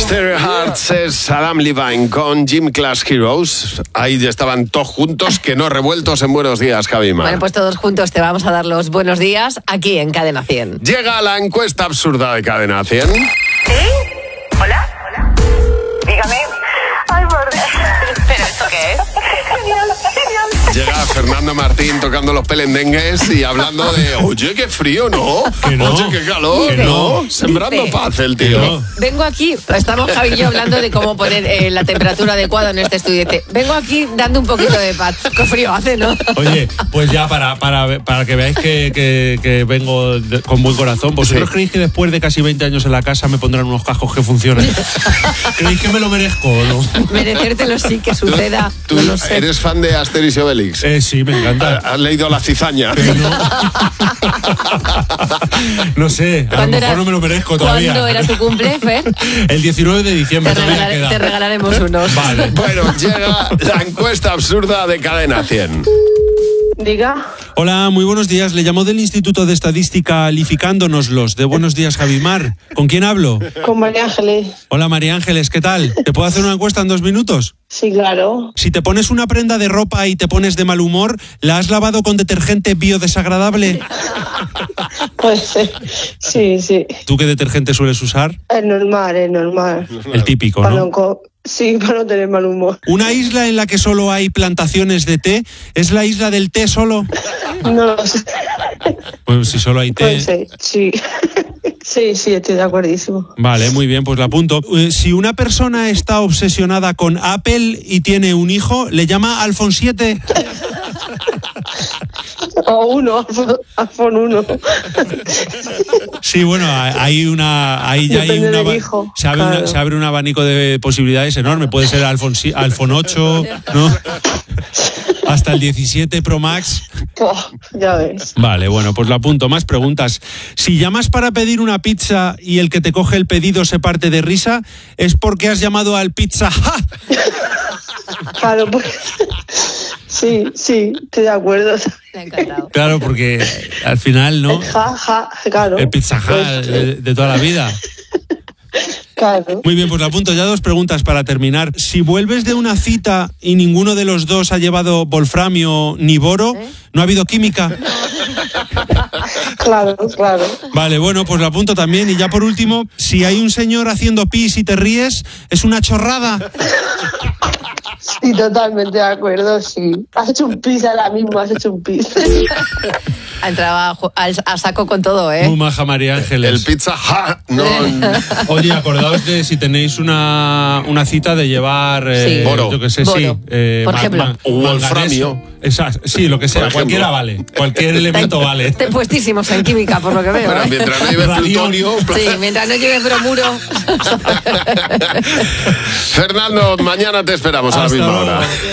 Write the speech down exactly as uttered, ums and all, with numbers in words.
Stereo Hearts es Adam Levine con Gym Class Heroes. Ahí estaban todos juntos, que no revueltos en Buenos Días, Javi Mar. Bueno, pues todos juntos te vamos a dar los buenos días aquí en Cadena cien. Llega la encuesta absurda de Cadena cien. ¿Sí? ¿Hola? ¿Hola? Dígame. Ay, por Dios. ¿Pero esto qué es? Genial, genial. Llega Fernando Martín tocando los pelendengues y hablando de, oye, qué frío, ¿no? Que no. Oye, qué calor, Que ¿no? no. Sembrando Dice, paz el tío. no. Vengo aquí, estamos Javi y yo hablando de cómo poner eh, la temperatura adecuada en este estudio. Dice, vengo aquí dando un poquito de paz. Qué frío hace, ¿no? Oye, pues ya para, para, para que veáis que, que, que vengo de- con buen corazón, ¿vosotros Sí. creéis que después de casi veinte años en la casa me pondrán unos cascos que funcionen? ¿Creéis que me lo merezco o no? Merecértelo sí que suceda. ¿Tú no lo sé. eres fan de Asterix y Obelix? Eh, sí, me encanta. ¿Has leído La cizaña? No sé, a lo ¿Cuándo mejor era- no me lo merezco todavía. ¿Cuándo era tu cumple, Fer? El diecinueve de diciembre Te, todavía regalar- queda. te regalaremos unos. Vale. Bueno, llega la encuesta absurda de Cadena cien. Diga. Hola, muy buenos días. Le llamo del Instituto de Estadística Lificándonoslos. De Buenos Días, Javimar. ¿Con quién hablo? Con María Ángeles. Hola, María Ángeles, ¿qué tal? ¿Te puedo hacer una encuesta en dos minutos? Sí, claro. Si te pones una prenda de ropa y te pones de mal humor, ¿la has lavado con detergente biodesagradable? Pues eh, sí, sí. ¿Tú qué detergente sueles usar? Es normal, es normal. El típico, Para ¿no? no co- sí, para no tener mal humor. ¿Una isla en la que solo hay plantaciones de té es la isla del té solo? No lo sé. Pues si solo hay té... Pues sí, sí. Sí, sí, estoy de acuerdísimo. Vale, muy bien, pues la apunto. Eh, Si una persona está obsesionada con Apple y tiene un hijo, ¿le llama Alfon siete? O uno, iPhone uno. Sí, bueno, hay una, ahí ya hay Depende una, del va- hijo, se abre, una- claro. se abre un abanico de posibilidades enorme. Puede ser iPhone, si- iPhone ocho, ¿no? Hasta el diecisiete Pro Max. Oh, ya ves. Vale, bueno, pues lo apunto. Más preguntas. Si llamas para pedir una pizza y el que te coge el pedido se parte de risa, ¿es porque has llamado al Pizza Hut? Claro, pues. Sí, sí, estoy de acuerdo. Me ha encantado. Claro, porque al final, ¿no? Ja, ja, claro. El Pizza Hut Pues, de, de toda la vida. claro. Muy bien, pues lo apunto. Ya dos preguntas para terminar. Si vuelves de una cita y ninguno de los dos ha llevado wolframio ni boro, ¿no ha habido química? Claro, claro. Vale, bueno, pues lo apunto también. Y ya por último, si hay un señor haciendo pis y te ríes, ¿es una chorrada? Sí, totalmente de acuerdo, sí. Has hecho un pis ahora mismo, has hecho un pis. Ha entrado a, ju- al- a saco con todo, ¿eh? Muy maja, María Ángeles. El Pizza Hut, no. Oye, acordaos de si tenéis una, una cita de llevar, eh, Sí. Boro. yo que sé, Boro. sí. eh, Por ma- ejemplo. ma- O wolframio. manganeso. Exacto, sí, lo que sea, Por ejemplo. cualquiera vale. Cualquier elemento vale. Te puestísimos en química, por lo que veo. Pero ¿eh? mientras no lleve Radión. plutonio... Sí, mientras no lleves bromuro. Fernando, mañana te esperamos a la Hasta misma luego. hora.